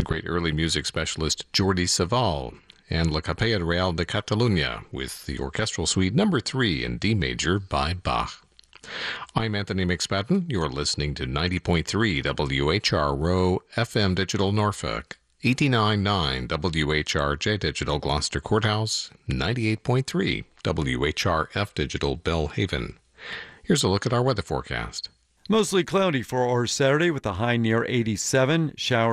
the great early music specialist Jordi Savall, and La Capella Real de Catalunya with the Orchestral Suite No. 3 in D major by Bach. I'm Anthony McSpadden. You're listening to 90.3 WHRO FM Digital Norfolk, 89.9 WHRJ Digital Gloucester Courthouse, 98.3 WHRF Digital Belhaven. Here's a look at our weather forecast. Mostly cloudy for our Saturday with a high near 87. Showers